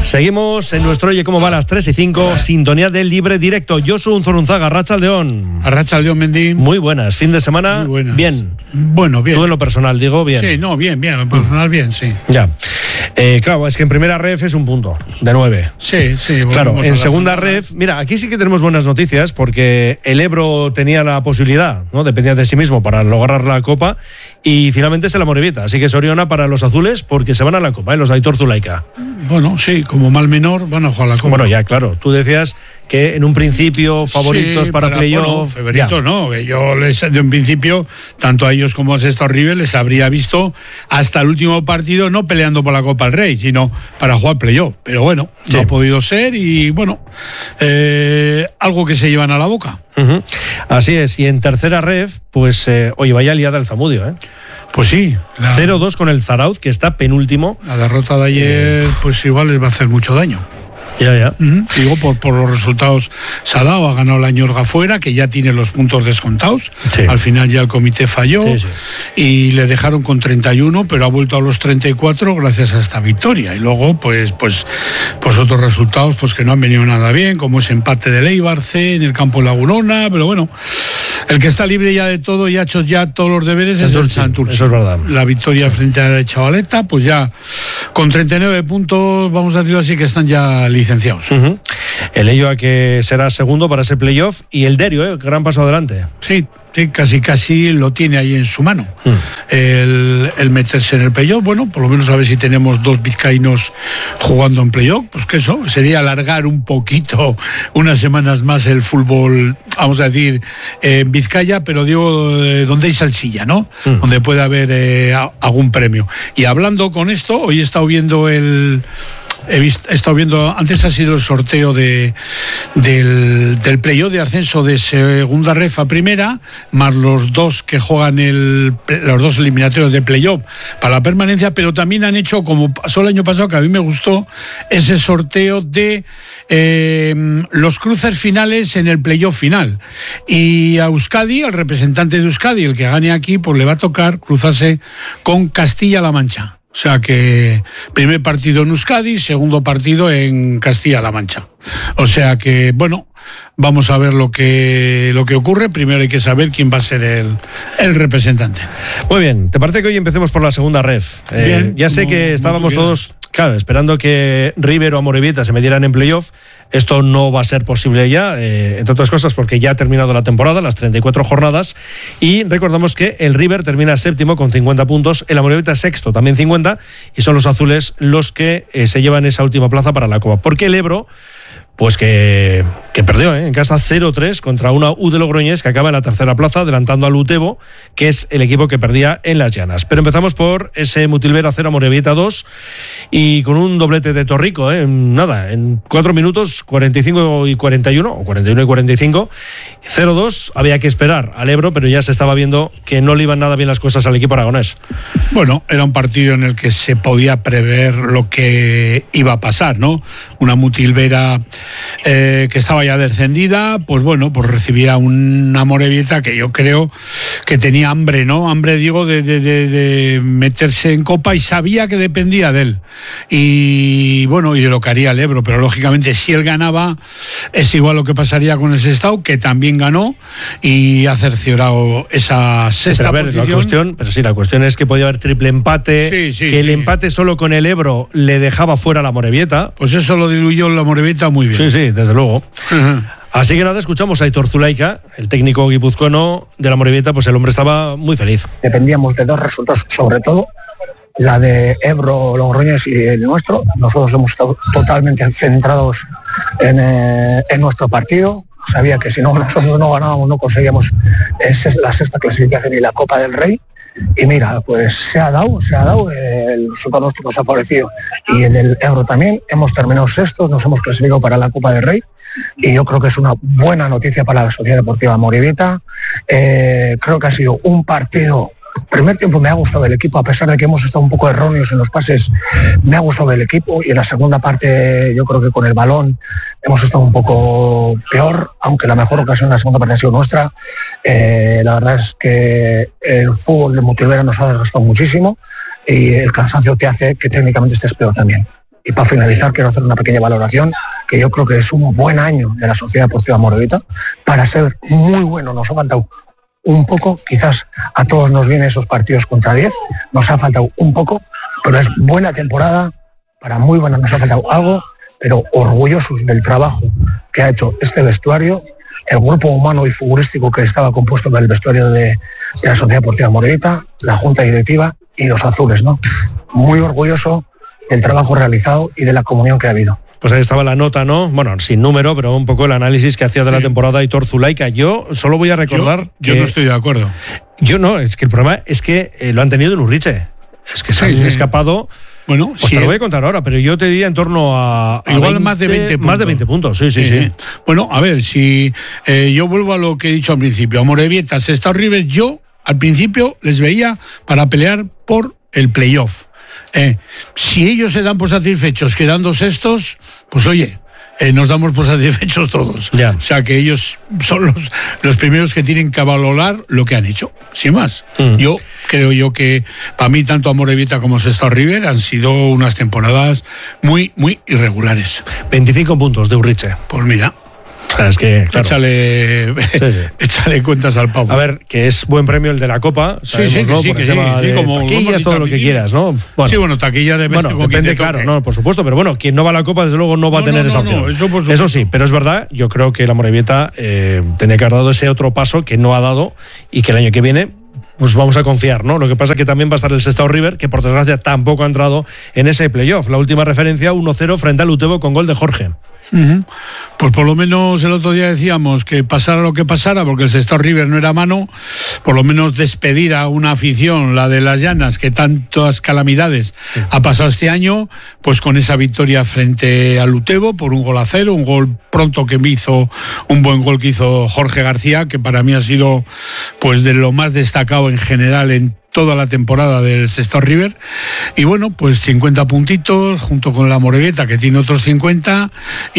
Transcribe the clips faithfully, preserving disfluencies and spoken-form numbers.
Seguimos en nuestro Oye Cómo Va a las tres y cinco, sintonía del Libre Directo. Josu Unzorunzaga, Arratsaldeon. Arratsaldeon, Mendy. Muy buenas, fin de semana. Muy buenas. Bien. Bueno, bien. Tú en lo personal, digo, bien. Sí, no, bien, bien, en lo personal, bien, sí. Ya. Eh, claro, es que en primera ref es un punto, de nueve. Sí, sí. Claro, en segunda ref, mira, aquí sí que tenemos buenas noticias, porque el Ebro tenía la posibilidad, ¿no? Dependía de sí mismo para lograr la Copa, y finalmente es el Amorebieta. Así que Soriona para los azules, porque se van a la Copa, ¿eh? Los de Aitor Zulaika. Bueno, sí, como mal menor van a jugar la Copa. Bueno, ya, claro. Tú decías que en un principio favoritos sí, para, para playoff. Bueno, favoritos no, que yo les, de un principio, tanto a ellos como a Sestao River, les habría visto hasta el último partido no peleando por la Copa del Rey, sino para jugar playoff. Pero bueno, sí. No ha podido ser y bueno, eh, algo que se llevan a la boca. Uh-huh. Así es, y en tercera ref, pues, eh, oye, vaya liada el Zamudio, ¿eh? Pues sí. La... cero dos con el Zarauz, que está penúltimo. La derrota de ayer, eh... pues igual les va a hacer mucho daño. Ya, ya. Uh-huh. Digo, por, por los resultados se ha dado, ha ganado la Ñorga fuera, que ya tiene los puntos descontados. Sí. Al final ya el comité falló sí, sí. y le dejaron con treinta y uno, pero ha vuelto a los treinta y cuatro gracias a esta victoria. Y luego, pues, pues, pues otros resultados pues que no han venido nada bien, como ese empate del Eibar C en el campo Lagunona, pero bueno, el que está libre ya de todo y ha hecho ya todos los deberes es el Santurce. Eso es verdad. La victoria frente a la Chavaleta, pues ya con treinta y nueve puntos, vamos a decirlo así, que están ya licenciados. Uh-huh. El Ello a que será segundo para ese playoff y el Derio, ¿eh? Gran paso adelante. Sí, sí, casi casi lo tiene ahí en su mano. Uh-huh. El, el meterse en el playoff, bueno, por lo menos a ver si tenemos dos vizcaínos jugando en playoff, pues que eso sería alargar un poquito, unas semanas más el fútbol, vamos a decir, eh, en Vizcaya, pero digo, eh, donde hay salsilla, ¿no? Uh-huh. Donde puede haber eh, algún premio. Y hablando con esto, hoy he estado viendo el... He, visto, he estado viendo, antes ha sido el sorteo de, del, del playoff de ascenso de segunda ref a primera, más los dos que juegan el, los dos eliminatorios de playoff para la permanencia, pero también han hecho, como pasó el año pasado, que a mí me gustó, ese sorteo de eh, los cruces finales en el playoff final. Y a Euskadi, al representante de Euskadi, el que gane aquí, pues le va a tocar cruzarse con Castilla-La Mancha. O sea que primer partido en Euskadi, segundo partido en Castilla-La Mancha. O sea que, bueno, vamos a ver lo que lo que ocurre. Primero hay que saber quién va a ser el, el representante. Muy bien, ¿te parece que hoy empecemos por la segunda ref? Eh, bien, ya sé no, que estábamos todos, claro, esperando que River o Amorebieta se metieran en playoff. Esto no va a ser posible ya, eh, entre otras cosas porque ya ha terminado la temporada, las treinta y cuatro jornadas, y recordamos que el River termina séptimo con cincuenta puntos, el Amorebieta sexto, también cincuenta, y son los azules los que eh, se llevan esa última plaza para la Copa. Porque el Ebro, pues que, que perdió ¿eh? en casa cero tres contra una U de Logroñés que acaba en la tercera plaza, adelantando al Utebo, que es el equipo que perdía en Las Llanas. Pero empezamos por ese Mutilvera cero, Amorebieta dos, y con un doblete de Torrico, ¿eh? en, nada, en cuatro minutos, cuarenta y cinco y cuarenta y uno, o cuarenta y uno y cuarenta y cinco, cero dos, había que esperar al Ebro, pero ya se estaba viendo que no le iban nada bien las cosas al equipo aragonés. Bueno, era un partido en el que se podía prever lo que iba a pasar, ¿no? Una Mutilvera Eh, que estaba ya descendida, pues bueno, pues recibía una Amorebieta que yo creo que tenía hambre, ¿no? Hambre, digo, de, de, de, de meterse en Copa, y sabía que dependía de él. Y bueno, y de lo que haría el Ebro, pero lógicamente si él ganaba, es igual lo que pasaría con el Sestao, que también ganó y ha cerciorado esa sexta sí, pero a ver, posición. La cuestión, pero sí, la cuestión es que podía haber triple empate, sí, sí, que el sí. empate solo con el Ebro le dejaba fuera a la Amorebieta. Pues eso lo diluyó la Amorebieta muy bien. Sí, sí, desde luego. Uh-huh. Así que nada, escuchamos a Aitor Zulaika, el técnico guipuzcoano de la Amorebieta, pues el hombre estaba muy feliz. Dependíamos de dos resultados, sobre todo la de Ebro, Logroñés y el nuestro. Nosotros hemos estado totalmente centrados en, eh, en nuestro partido. Sabía que si no nosotros no ganábamos no conseguíamos esa es la sexta clasificación y la Copa del Rey. Y mira, pues se ha dado, se ha dado, el resultado nuestro nos ha favorecido y el del Ebro también. Hemos terminado sextos, nos hemos clasificado para la Copa del Rey y yo creo que es una buena noticia para la Sociedad Deportiva Amorebieta. Eh, creo que ha sido un partido. Primer tiempo me ha gustado el equipo, a pesar de que hemos estado un poco erróneos en los pases, me ha gustado el equipo, y en la segunda parte yo creo que con el balón hemos estado un poco peor, aunque la mejor ocasión en la segunda parte ha sido nuestra. Eh, la verdad es que el fútbol de Mutilvera nos ha desgastado muchísimo y el cansancio te hace que técnicamente estés peor también. Y para finalizar quiero hacer una pequeña valoración, que yo creo que es un buen año de la Sociedad Deportiva Amorebieta. Para ser muy bueno nos ha faltado un poco, quizás a todos nos vienen esos partidos contra diez, nos ha faltado un poco, pero es buena temporada, para muy buena nos ha faltado algo, pero orgullosos del trabajo que ha hecho este vestuario, el grupo humano y futbolístico que estaba compuesto del vestuario de, de la Sociedad Deportiva Amorebieta, la Junta Directiva y los azules, ¿no? Muy orgulloso del trabajo realizado y de la comunión que ha habido. Pues ahí estaba la nota, ¿no? Bueno, sin número, pero un poco el análisis que hacía de la temporada Aitor Zulaika. Yo solo voy a recordar Yo, yo que, no estoy de acuerdo. Yo no, es que el problema es que eh, lo han tenido en Urriche. Es que se han sí, sí. escapado... Bueno, pues sí, te lo voy a contar ahora, pero yo te diría en torno a, a igual veinte, más de veinte puntos. Más de veinte puntos, sí, sí, sí. sí. Bueno, a ver, si eh, yo vuelvo a lo que he dicho al principio. Amorebieta, Sestao River, yo al principio les veía para pelear por el playoff. Eh, si ellos se dan por satisfechos quedando sextos, pues oye, eh, nos damos por satisfechos todos. Yeah. O sea que ellos son los, los primeros que tienen que valorar lo que han hecho, sin más. Mm. Yo creo yo que para mí tanto Amorebieta como Sestao River han sido unas temporadas muy, muy irregulares. veinticinco puntos de Urriche. Pues mira. O sea, es que, claro. échale, sí, sí. échale cuentas al pavo. A ver, que es buen premio el de la Copa, sabemos, sí, sí, ¿no? sí, Por que el sí, tema sí, de como taquillas, todo lo que quieras, ¿no? Bueno, sí, bueno, taquilla depende, bueno, depende claro, no, por supuesto, pero bueno, quien no va a la Copa, desde luego no va no, a tener no, esa no, opción. No, eso, por eso sí, pero es verdad, yo creo que la Amorebieta eh, tenía que haber dado ese otro paso que no ha dado y que el año que viene pues vamos a confiar, ¿no? Lo que pasa es que también va a estar el Sestao River, que por desgracia tampoco ha entrado en ese playoff. La última referencia, uno cero frente al Utebo con gol de Jorge. Uh-huh. Pues por lo menos el otro día decíamos que pasara lo que pasara, porque el Sestao River no era mano, por lo menos despedir a una afición, la de las Llanas, que tantas calamidades sí. ha pasado este año, pues con esa victoria frente al Utebo por un gol a cero, un gol pronto que me hizo, un buen gol que hizo Jorge García, que para mí ha sido pues de lo más destacado en general en toda la temporada del Sestao River. Y bueno, pues cincuenta puntitos junto con la Amorebieta, que tiene otros cincuenta,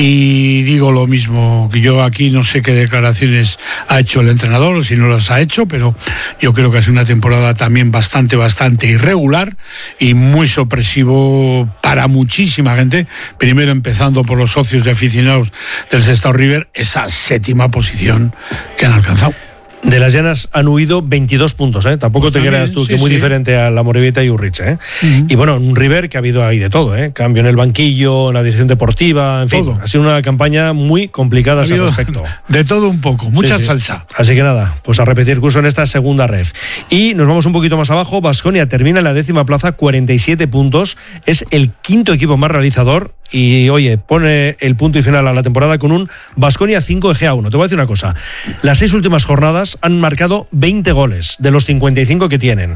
y digo lo mismo, que yo aquí no sé qué declaraciones ha hecho el entrenador o si no las ha hecho, pero yo creo que ha sido una temporada también bastante, bastante irregular y muy sorpresivo para muchísima gente, primero empezando por los socios y aficionados del Sestao River, esa séptima posición que han alcanzado. De las Llanas han huido veintidós puntos, ¿eh? Tampoco pues te también, creas tú sí, que muy sí. diferente a la Amorebieta y Urriche, ¿eh? Uh-huh. Y bueno, un River que ha habido ahí de todo, ¿eh? Cambio en el banquillo, en la dirección deportiva, en fin. Todo. Ha sido una campaña muy complicada a ese respecto. De todo un poco, mucha sí, salsa. Sí. Así que nada, pues a repetir curso en esta segunda ref. Y nos vamos un poquito más abajo. Baskonia termina en la décima plaza, cuarenta y siete puntos. Es el quinto equipo más realizador. Y oye, pone el punto y final a la temporada con un Baskonia cinco G A uno. Te voy a decir una cosa, las seis últimas jornadas han marcado veinte goles de los cincuenta y cinco que tienen.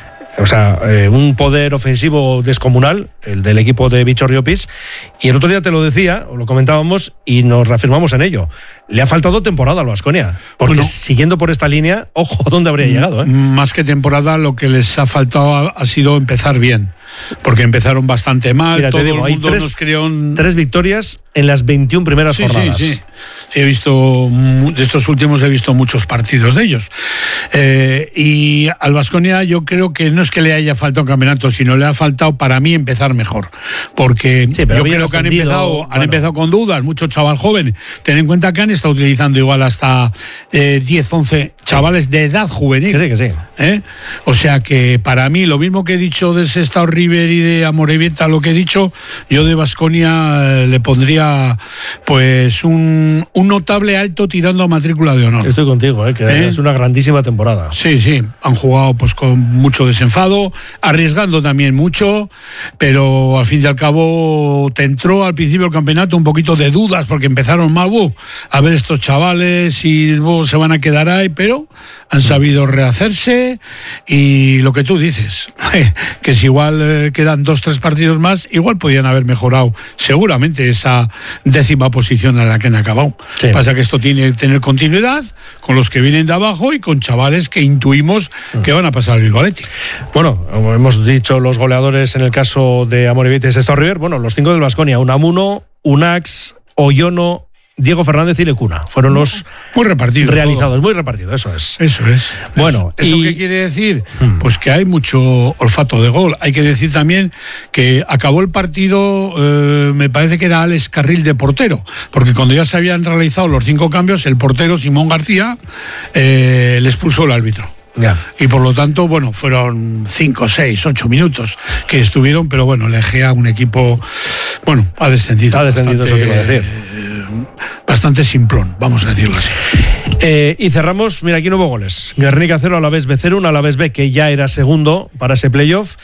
O sea, eh, un poder ofensivo descomunal, el del equipo de Bicho Riopis. Y el otro día te lo decía, o lo comentábamos, y nos reafirmamos en ello. Le ha faltado temporada al Baskonia. Porque bueno, siguiendo por esta línea, ojo, ¿dónde habría llegado? ¿eh? Más que temporada, lo que les ha faltado ha, ha sido empezar bien. Porque empezaron bastante mal. Mira, todo te digo, el mundo hay tres, nos creó un... tres victorias en las veintiuna primeras sí, jornadas. Sí, sí. He visto, de estos últimos he visto muchos partidos de ellos. Eh, y al Baskonia yo creo que no es que le haya faltado un campeonato, sino le ha faltado para mí empezar mejor. Porque sí, yo creo que han empezado, bueno. han empezado con dudas, mucho chaval joven. Ten en cuenta que han estado utilizando igual hasta eh, diez, once chavales de edad juvenil. Que sí, que sí. ¿Eh? O sea que para mí, lo mismo que he dicho de Sestao River y de Amorebieta, lo que he dicho, yo de Baskonia eh, le pondría pues un, un notable alto tirando a matrícula de honor. Estoy contigo, ¿eh? que ¿Eh? es una grandísima temporada. Sí, sí, han jugado pues con mucho desenfado, arriesgando también mucho, pero al fin y al cabo te entró al principio del campeonato un poquito de dudas porque empezaron mal, uh, a ver estos chavales y uh, se van a quedar ahí, pero han sabido rehacerse y lo que tú dices, que si igual eh, quedan dos, tres partidos más, igual podían haber mejorado seguramente esa décima posición a la que han acabado. Sí. Pasa que esto tiene que tener continuidad con los que vienen de abajo y con chavales que intuimos que van a pasar el Bilbao Athletic. Bueno, hemos dicho los goleadores en el caso de Amorebieta y Sestao River, bueno, los cinco del Baskonia, Unamuno, Unax, Oyono, Diego Fernández y Lecuna. Fueron los muy repartidos, realizados, todo. muy repartidos, eso es. Eso es. Bueno, ¿eso y... qué quiere decir? Pues que hay mucho olfato de gol. Hay que decir también que acabó el partido, eh, me parece que era Alex Carril de portero, porque cuando ya se habían realizado los cinco cambios, el portero Simón García eh, le expulsó el árbitro. Yeah. Y por lo tanto, bueno, fueron cinco, seis, ocho minutos que estuvieron, pero bueno, el Egea, un equipo, bueno, ha descendido. Ha descendido, bastante, eso te iba a decir. Eh, bastante simplón, vamos a decirlo así. Eh, y cerramos, mira, aquí no hubo goles. Guernica cero, Alavés B cero, un Alavés B que ya era segundo para ese playoff,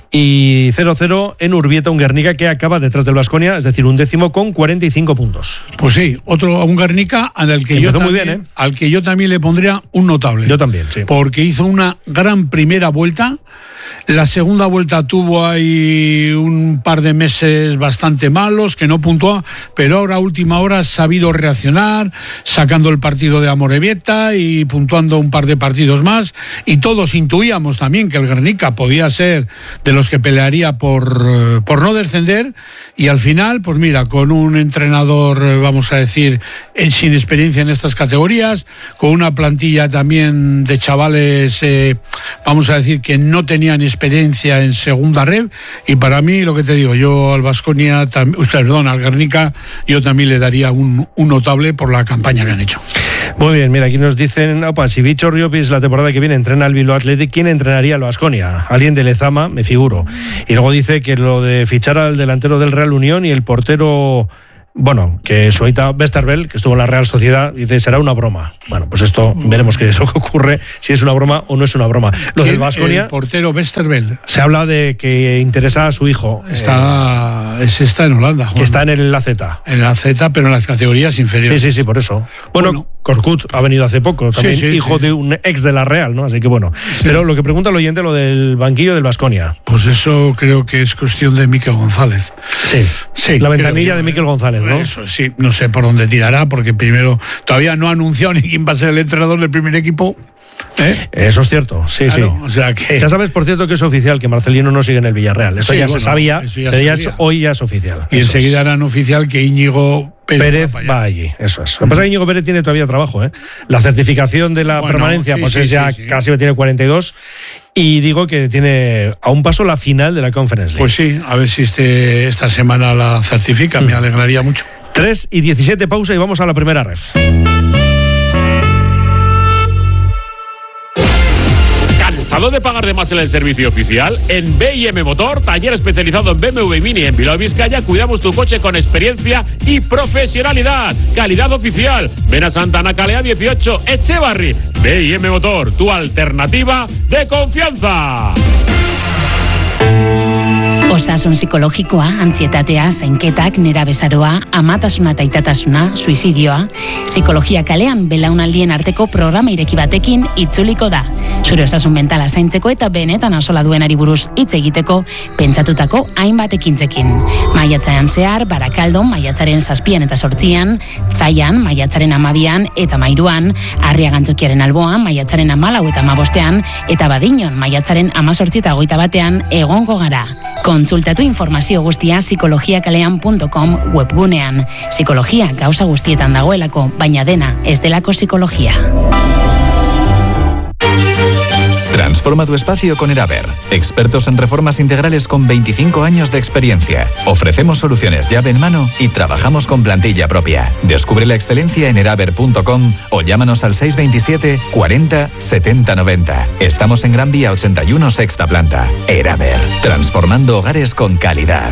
y cero cero en Urbieta, un Guernica que acaba detrás del Baskonia, es decir, un décimo con cuarenta y cinco puntos. Pues sí, otro, un Guernica al que, yo también, muy bien, ¿eh? al que yo también le pondría un notable. Yo también, sí. Porque hizo una gran primera vuelta. La segunda vuelta tuvo ahí un par de meses bastante malos, que no puntuó, pero ahora a última hora ha sabido reaccionar, sacando el partido de Amorebieta y puntuando un par de partidos más, y todos intuíamos también que el Guernica podía ser de los que pelearía por, por no descender, y al final, pues mira, con un entrenador, vamos a decir, sin experiencia en estas categorías, con una plantilla también de chavales, eh, vamos a decir, que no tenían experiencia en segunda red, y para mí, lo que te digo, yo al Baskonia, perdón, al Guernica, yo también le daría un, un notable por la campaña que han hecho. Muy bien, mira, aquí nos dicen, opa, si Bicho Riopis la temporada que viene entrena al Bilbao Athletic, ¿quién entrenaría al Baskonia? Alguien de Lezama, me figuro. Y luego dice que lo de fichar al delantero del Real Unión y el portero... Bueno, que Suaita Westerveld, que estuvo en la Real Sociedad, dice, será una broma. Bueno, pues esto veremos qué es lo que ocurre, si es una broma o no es una broma. Lo del Baskonia... El portero Westerveld. Se habla de que interesa a su hijo. Está, eh, está en Holanda, Juan. Que está en el A Z. En el A Z, pero en las categorías inferiores. Sí, sí, sí, por eso. Bueno, bueno. Korkut ha venido hace poco, también sí, sí, hijo sí. de un ex de la Real, ¿no? Así que bueno. Sí. Pero lo que pregunta el oyente, lo del banquillo del Baskonia. Pues eso creo que es cuestión de Mikel González. Sí, sí. La ventanilla que, de Mikel González, ¿no? Eso, sí. No sé por dónde tirará, porque primero todavía no ha anunciado ni quién va a ser el entrenador del primer equipo. ¿Eh? Eso es cierto, sí, claro, sí. O sea que... Ya sabes, por cierto, que es oficial que Marcelino no sigue en el Villarreal. Esto sí, ya bueno, se sabía, ya pero ya es, hoy ya es oficial. Y enseguida es. harán oficial que Íñigo Pérez, Pérez va, va allí. Eso es. Lo que pasa es que Íñigo Pérez tiene todavía trabajo, ¿eh? La certificación de la bueno, permanencia, sí, pues sí, es ya sí, sí. casi tiene cuarenta y dos. Y digo que tiene a un paso la final de la Conference League. Pues sí, a ver si este, esta semana la certifica, mm. me alegraría mucho. tres y diecisiete, pausa y vamos a la primera ref. ¿Cansado de pagar de más en el servicio oficial? En B I M Motor, taller especializado en B M W Mini en Bilbao, Vizcaya, cuidamos tu coche con experiencia y profesionalidad. Calidad oficial. Ven a Santa Ana Calea dieciocho, Echevarri. B I M Motor, tu alternativa de confianza. Osasun psikologikoa, antzietatea, zainketak, nerabezaroa, amatasuna eta itatasuna, suizidioa, psikologia kalean belaunaldien arteko programa ireki batekin itzuliko da. Zure osasun mentala zaintzeko eta benetan asola duenari buruz hitz egiteko pentsatutako hainbat ekintzekin. Maiatzean zehar, Barakaldon, maiatzaren zazpian eta sortzian, Zaian, maiatzaren amabian eta mairuan, Arriagantzokiaren alboan, maiatzaren amalau eta amabostean, eta Badinon, maiatzaren amazortzi eta hogeita batean egongo gara. Kontsultatu informazio guztia psikologiakalean puntu com webgunean. Psikologia gauza guztietan dagoelako, baina dena ez delako psikologia. Transforma tu espacio con Eraber. Expertos en reformas integrales con veinticinco años de experiencia. Ofrecemos soluciones llave en mano y trabajamos con plantilla propia. Descubre la excelencia en eraber punto com o llámanos al seis veintisiete cuarenta setenta noventa. Estamos en Gran Vía ochenta y uno, sexta planta. Eraber. Transformando hogares con calidad.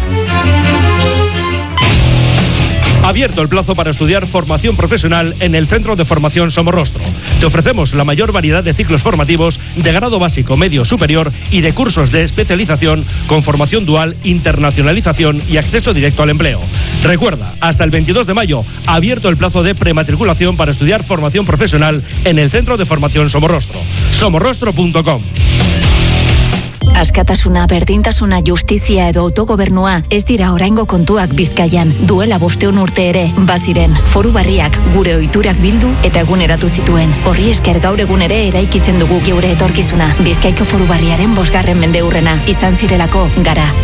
Abierto el plazo para estudiar formación profesional en el Centro de Formación Somorrostro. Te ofrecemos la mayor variedad de ciclos formativos de grado básico, medio, superior y de cursos de especialización con formación dual, internacionalización y acceso directo al empleo. Recuerda, hasta el veintidós de mayo, abierto el plazo de prematriculación para estudiar formación profesional en el Centro de Formación Somorrostro. somorrostro punto com. Askatasuna, berdintasuna, justizia edo autogobernua ez dira oraingo kontuak Bizkaian. Duela bosteun urte ere, baziren, foru barriak gure ohiturak bildu eta eguneratu zituen. Horri esker gaur egun ere eraikitzen dugu geure etorkizuna. Bizkaiko foru barriaren bosgarren mendeurrena izan zirelako gara.